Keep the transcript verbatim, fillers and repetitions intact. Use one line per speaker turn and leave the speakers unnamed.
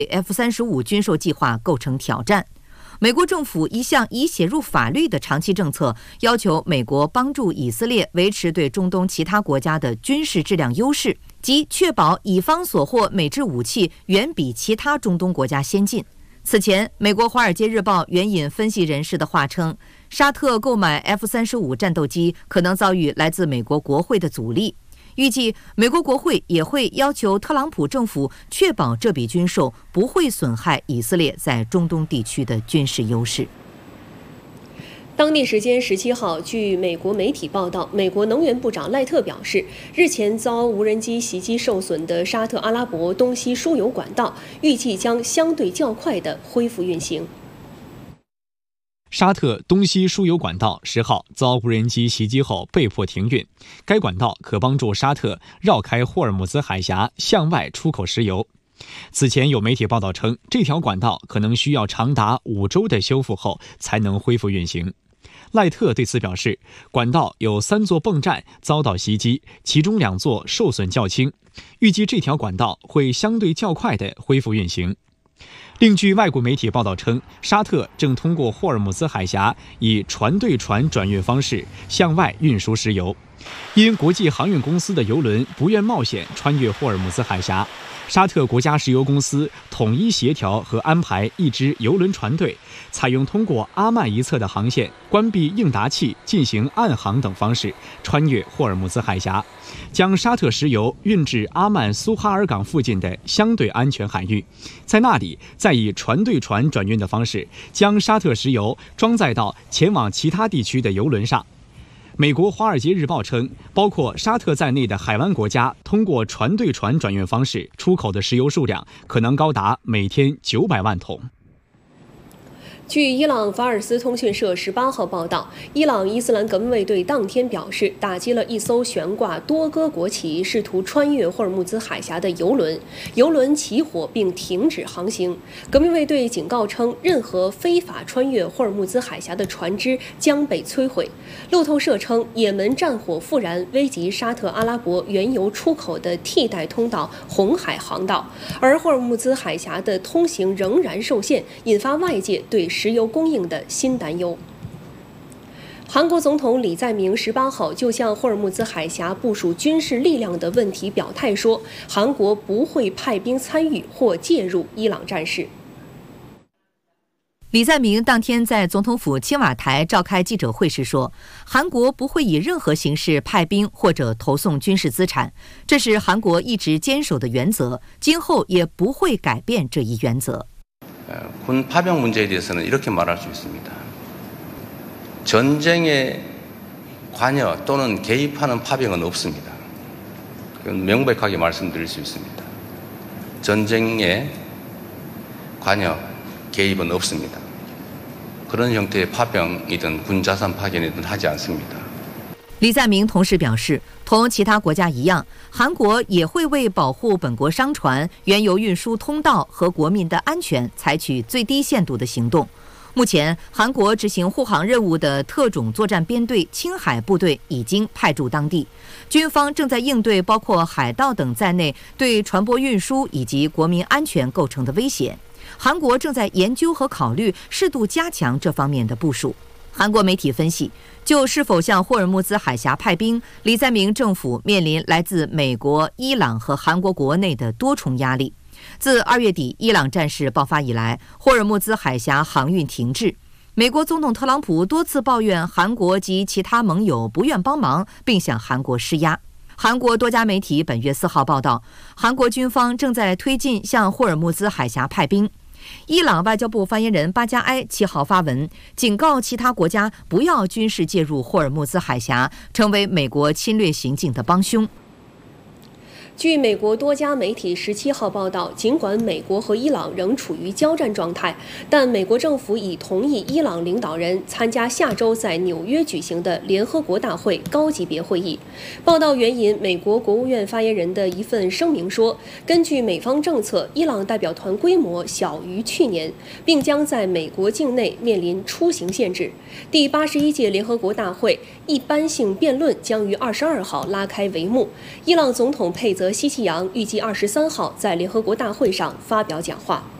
F 三十五军售计划构成挑战。美国政府一项已写入法律的长期政策，要求美国帮助以色列维持对中东其他国家的军事质量优势，即确保以方所获美制武器远比其他中东国家先进。此前，美国《华尔街日报》援引分析人士的话称，沙特购买 F 三十五战斗机可能遭遇来自美国国会的阻力。预计美国国会也会要求特朗普政府确保这笔军售不会损害以色列在中东地区的军事优势。
当地时间十七号，据美国媒体报道，美国能源部长赖特表示，日前遭无人机袭击受损的沙特阿拉伯东西输油管道，预计将相对较快地恢复运行。
沙特东西输油管道十号遭无人机袭击后被迫停运，该管道可帮助沙特绕开霍尔木兹海峡向外出口石油。此前有媒体报道称，这条管道可能需要长达五周的修复后才能恢复运行。赖特对此表示，管道有三座泵站遭到袭击，其中两座受损较轻，预计这条管道会相对较快地恢复运行。另据外国媒体报道称，沙特正通过霍尔木兹海峡以船对船转运方式向外运输石油，因国际航运公司的油轮不愿冒险穿越霍尔木兹海峡，沙特国家石油公司统一协调和安排一支油轮船队，采用通过阿曼一侧的航线、关闭应答器进行暗航等方式穿越霍尔木兹海峡，将沙特石油运至阿曼苏哈尔港附近的相对安全海域，在那里再以船对船转运的方式将沙特石油装载到前往其他地区的油轮上。美国《华尔街日报》称，包括沙特在内的海湾国家通过船对船转运方式出口的石油数量可能高达每天九百万桶。
据伊朗法尔斯通讯社十八号报道，伊朗伊斯兰革命卫队当天表示，打击了一艘悬挂多哥国旗、试图穿越霍尔木兹海峡的油轮，油轮起火并停止航行。革命卫队警告称，任何非法穿越霍尔木兹海峡的船只将被摧毁。路透社称，也门战火复燃，危及沙特阿拉伯原油出口的替代通道红海航道，而霍尔木兹海峡的通行仍然受限，引发外界对石油供应的新担忧。韩国总统李在明十八号就向霍尔木兹海峡部署军事力量的问题表态说，韩国不会派兵参与或介入伊朗战事。
李在明当天在总统府青瓦台召开记者会时说，韩国不会以任何形式派兵或者投送军事资产，这是韩国一直坚守的原则，今后也不会改变这一原则。
군 파병 문제에 대해서는 이렇게 말할 수 있습니다. 전쟁에 관여 또는 개입하는 파병은 없습니다. 그건 명백하게 말씀드릴 수 있습니다. 전쟁에 관여, 개입은 없습니다. 그런 형태의 파병이든 군자산 파견이든 하지 않습니다.
李在明同时表示，同其他国家一样，韩国也会为保护本国商船、原油运输通道和国民的安全采取最低限度的行动。目前，韩国执行护航任务的特种作战编队青海部队已经派驻当地，军方正在应对包括海盗等在内对船舶运输以及国民安全构成的威胁。韩国正在研究和考虑适度加强这方面的部署。 韩国媒体分析，就是否向霍尔木兹海峡派兵，李在明政府面临来自美国、伊朗和韩国国内的多重压力。自二月底伊朗战事爆发以来，霍尔木兹海峡航运停滞。美国总统特朗普多次抱怨韩国及其他盟友不愿帮忙，并向韩国施压。韩国多家媒体本月四号报道，韩国军方正在推进向霍尔木兹海峡派兵。 伊朗外交部发言人巴加埃七号发文，警告其他国家不要军事介入霍尔木兹海峡，成为美国侵略行径的帮凶。
据美国多家媒体十七号报道，尽管美国和伊朗仍处于交战状态，但美国政府已同意伊朗领导人参加下周在纽约举行的联合国大会高级别会议。报道援引美国国务院发言人的一份声明说，根据美方政策，伊朗代表团规模小于去年，并将在美国境内面临出行限制。第八十一届联合国大会一般性辩论将于二十二号拉开帷幕。伊朗总统佩泽泽西奇扬预计二十三号在联合国大会上发表讲话。